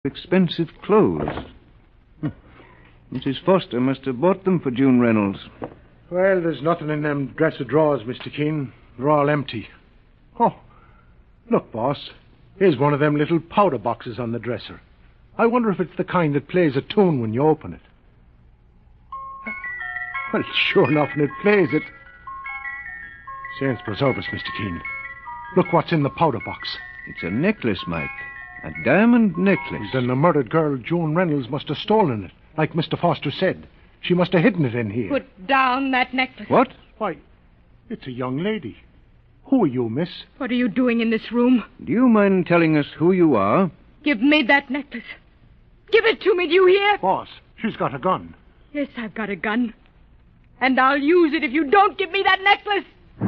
Expensive clothes. Mrs. Foster must have bought them for June Reynolds. Well, there's nothing in them dresser drawers, Mr. Keene. They're all empty. Oh, look, boss. Here's one of them little powder boxes on the dresser. I wonder if it's the kind that plays a tune when you open it. Well, sure enough, and it plays it. Saints preserve us, Mr. Keene. Look what's in the powder box. It's a necklace, Mike. A diamond necklace. Then the murdered girl, June Reynolds, must have stolen it, like Mr. Foster said. She must have hidden it in here. Put down that necklace. What? Why, it's a young lady. Who are you, miss? What are you doing in this room? Do you mind telling us who you are? Give me that necklace. Give it to me, do you hear? Boss, she's got a gun. Yes, I've got a gun. And I'll use it if you don't give me that necklace.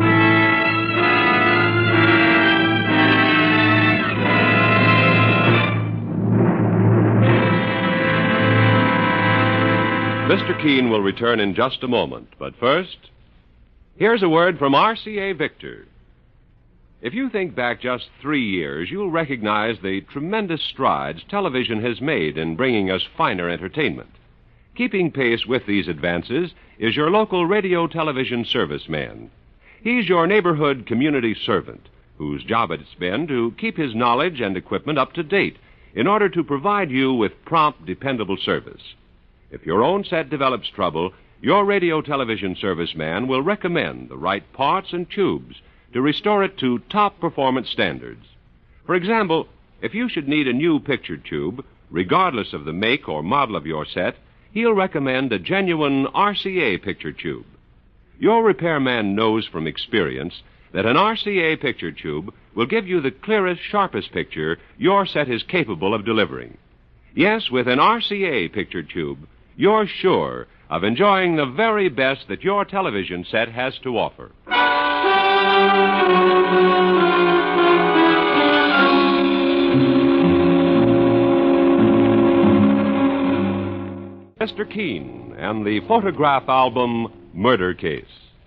Mr. Keene will return in just a moment, but first, here's a word from RCA Victor. If you think back just 3 years, you'll recognize the tremendous strides television has made in bringing us finer entertainment. Keeping pace with these advances is your local radio television serviceman. He's your neighborhood community servant, whose job it's been to keep his knowledge and equipment up to date in order to provide you with prompt, dependable service. If your own set develops trouble, your radio television serviceman will recommend the right parts and tubes to restore it to top performance standards. For example, if you should need a new picture tube, regardless of the make or model of your set, he'll recommend a genuine RCA picture tube. Your repairman knows from experience that an RCA picture tube will give you the clearest, sharpest picture your set is capable of delivering. Yes, with an RCA picture tube, you're sure of enjoying the very best that your television set has to offer. Mr. Keene and the photograph album Murder Case.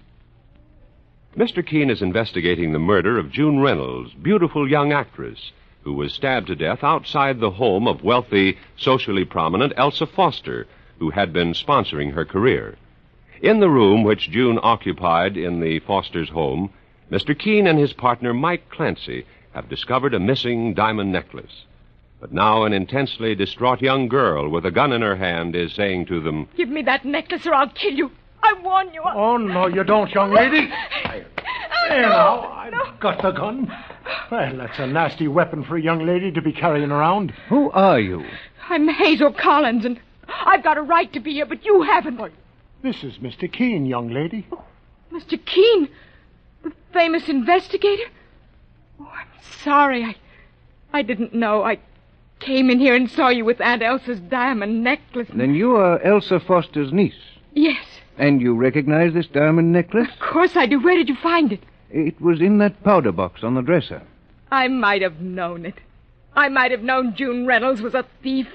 Mr. Keene is investigating the murder of June Reynolds, beautiful young actress, who was stabbed to death outside the home of wealthy, socially prominent Elsa Foster, who had been sponsoring her career. In the room which June occupied in the Foster's home, Mr. Keene and his partner Mike Clancy have discovered a missing diamond necklace. But now an intensely distraught young girl with a gun in her hand is saying to them, Give me that necklace or I'll kill you. I warn you. Oh, no, you don't, young lady. There now, I've got the gun. Well, that's a nasty weapon for a young lady to be carrying around. Who are you? I'm Hazel Collins, and I've got a right to be here, but you haven't. This is Mr. Keene, young lady. Oh, Mr. Keene, the famous investigator? Oh, I'm sorry. I didn't know. I came in here and saw you with Aunt Elsa's diamond necklace. Then you are Elsa Foster's niece. Yes. And you recognize this diamond necklace? Of course I do. Where did you find it? It was in that powder box on the dresser. I might have known it. I might have known June Reynolds was a thief.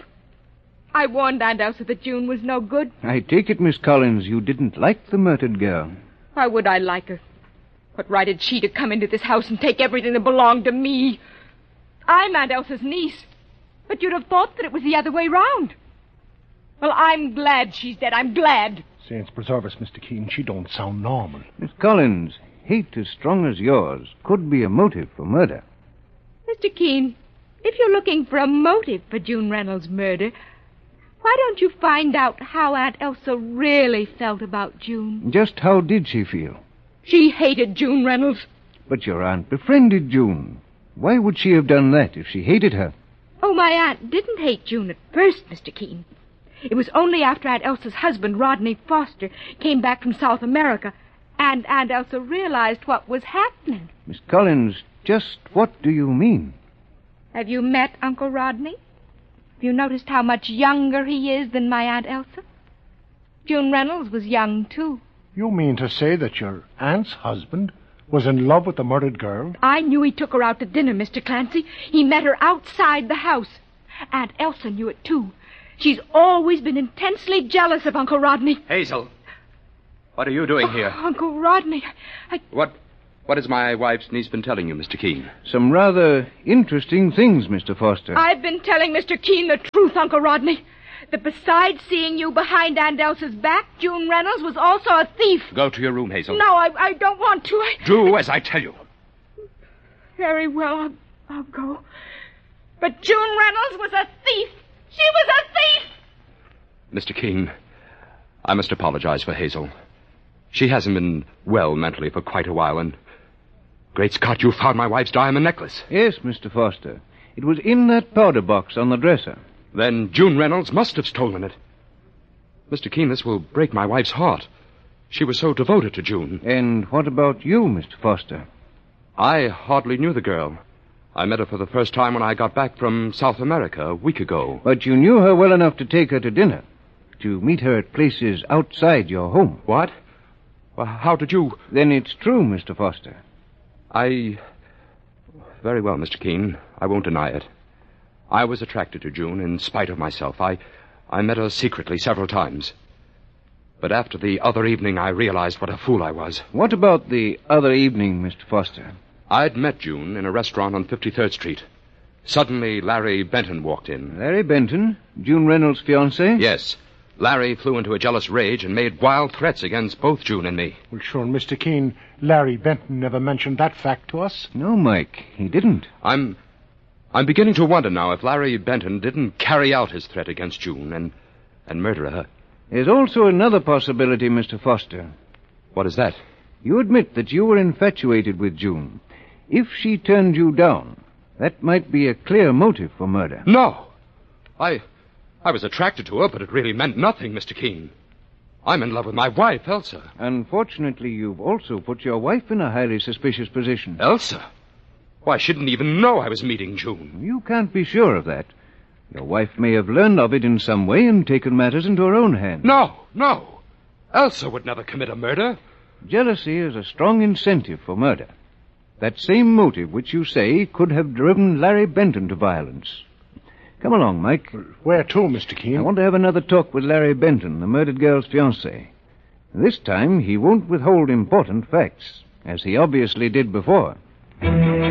I warned Aunt Elsa that June was no good. I take it, Miss Collins, you didn't like the murdered girl. Why would I like her? What right had she to come into this house and take everything that belonged to me? I'm Aunt Elsa's niece. But you'd have thought that it was the other way round. Well, I'm glad she's dead. I'm glad. Saints preserve us, Mr. Keene. She don't sound normal. Miss Collins, hate as strong as yours could be a motive for murder. Mr. Keene, if you're looking for a motive for June Reynolds' murder, why don't you find out how Aunt Elsa really felt about June? Just how did she feel? She hated June Reynolds. But your aunt befriended June. Why would she have done that if she hated her? Oh, my aunt didn't hate June at first, Mr. Keene. It was only after Aunt Elsa's husband, Rodney Foster, came back from South America, and Aunt Elsa realized what was happening. Miss Collins, just what do you mean? Have you met Uncle Rodney? Have you noticed how much younger he is than my Aunt Elsa? June Reynolds was young, too. You mean to say that your aunt's husband was in love with the murdered girl? I knew he took her out to dinner, Mr. Clancy. He met her outside the house. Aunt Elsa knew it, too. She's always been intensely jealous of Uncle Rodney. Hazel, what are you doing here? Uncle Rodney, What What has my wife's niece been telling you, Mr. Keene? Some rather interesting things, Mr. Foster. I've been telling Mr. Keene the truth, Uncle Rodney. That besides seeing you behind Aunt Elsa's back, June Reynolds was also a thief. Go to your room, Hazel. No, I don't want to. Do as I tell you. Very well, I'll go. But June Reynolds was a thief. She was a thief! Mr. Keene, I must apologize for Hazel. She hasn't been well mentally for quite a while, and... Great Scott, you found my wife's diamond necklace. Yes, Mr. Foster. It was in that powder box on the dresser. Then June Reynolds must have stolen it. Mr. Keene, this will break my wife's heart. She was so devoted to June. And what about you, Mr. Foster? I hardly knew the girl. I met her for the first time when I got back from South America a week ago. But you knew her well enough to take her to dinner. To meet her at places outside your home. What? Well, how did you... Then it's true, Mr. Foster. Very well, Mr. Keene. I won't deny it. I was attracted to June in spite of myself. I met her secretly several times. But after the other evening, I realized what a fool I was. What about the other evening, Mr. Foster? I'd met June in a restaurant on 53rd Street. Suddenly, Larry Benton walked in. Larry Benton? June Reynolds' fiancé? Yes. Larry flew into a jealous rage and made wild threats against both June and me. Well, sure, Mr. Keene, Larry Benton never mentioned that fact to us. No, Mike, he didn't. I'm beginning to wonder now if Larry Benton didn't carry out his threat against June and murder her. There's also another possibility, Mr. Foster. What is that? You admit that you were infatuated with June. If she turned you down, that might be a clear motive for murder. No! I was attracted to her, but it really meant nothing, Mr. Keene. I'm in love with my wife, Elsa. Unfortunately, you've also put your wife in a highly suspicious position. Elsa? Why, she didn't even know I was meeting June. You can't be sure of that. Your wife may have learned of it in some way and taken matters into her own hands. No. Elsa would never commit a murder. Jealousy is a strong incentive for murder. That same motive which you say could have driven Larry Benton to violence. Come along, Mike. Where to, Mr. Keene? I want to have another talk with Larry Benton, the murdered girl's fiancé. This time he won't withhold important facts, as he obviously did before.